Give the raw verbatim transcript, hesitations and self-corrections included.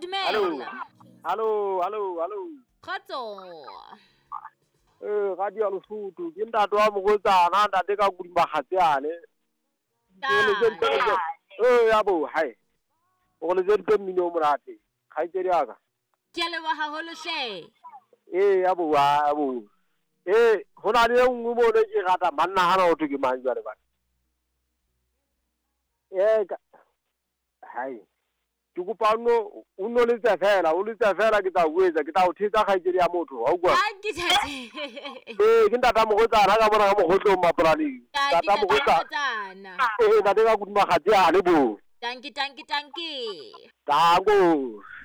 dumela. Hallo, hallo, hallo. Kgotso. Eh, ga dia Lesotho, ke ntate wa mogotsana, ntate ka kudimagatsiane. Eh, ya bo, hai. O le tse mmino o monate. Ga itse diaka. Ke a leboha haholo hle. Eh, ya bo, ya bo. Eh, ho na le nngwe mo ne ke rata manna hana ho thwe ke mang jwale bana. Eh, ka hai. Ke kopa no o no le tsa fela, o le tsa fela ke tla buetsa, ke tla o thetsa ga itse ya motho, ha o kwa. Ha ke thetse. Eh, ke ntata mogotsana ka bona ka mogotlo mapolani. Tata mogotsana. Eh, ntate ka kudimagatsiane bo. Tanki tanki tanki. Tango.